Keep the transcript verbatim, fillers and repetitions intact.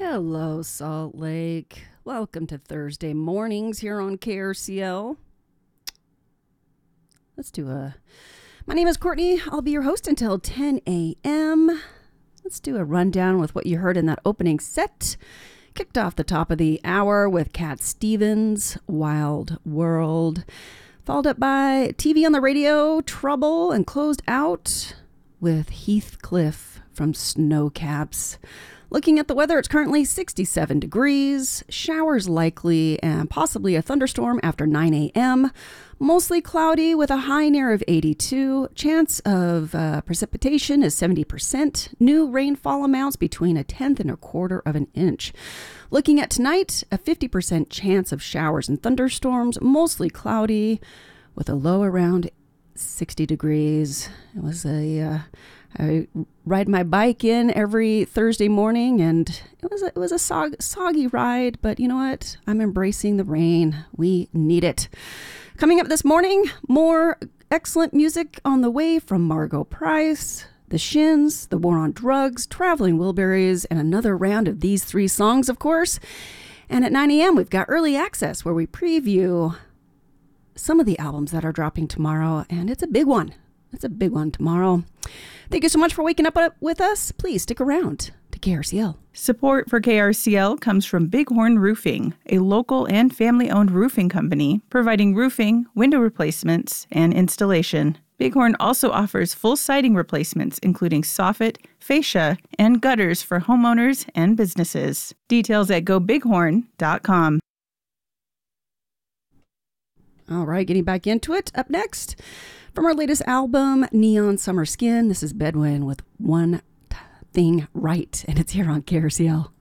Hello, Salt Lake. Welcome to Thursday mornings here on K R C L. Let's do a... My name is Courtney. I'll be your host until ten a.m. Let's do a rundown with what you heard in that opening set. Kicked off the top of the hour with Cat Stevens, Wild World. Followed up by T V on the Radio, Trouble, and closed out with Heathcliff from Snowcaps. Looking at the weather, it's currently sixty-seven degrees, showers likely, and possibly a thunderstorm after nine a.m. Mostly cloudy with a high near of eighty-two. Chance of uh, precipitation is seventy percent. New rainfall amounts between a tenth and a quarter of an inch. Looking at tonight, a fifty percent chance of showers and thunderstorms, mostly cloudy with a low around sixty degrees. It was a... Uh, I ride my bike in every Thursday morning, and it was a, it was a sog, soggy ride, but you know what? I'm embracing the rain. We need it. Coming up this morning, more excellent music on the way from Margot Price, The Shins, The War on Drugs, Traveling Wilburys, and another round of these three songs, of course. And at nine a.m., we've got Early Access, where we preview some of the albums that are dropping tomorrow, and it's a big one. It's a big one tomorrow. Thank you so much for waking up with us. Please stick around to K R C L. Support for K R C L comes from Bighorn Roofing, a local and family-owned roofing company providing roofing, window replacements, and installation. Bighorn also offers full siding replacements, including soffit, fascia, and gutters for homeowners and businesses. Details at go bighorn dot com. All right, getting back into it. Up next, from our latest album, Neon Summer Skin, this is Bedouin with One Thing Right, and it's here on K R C L.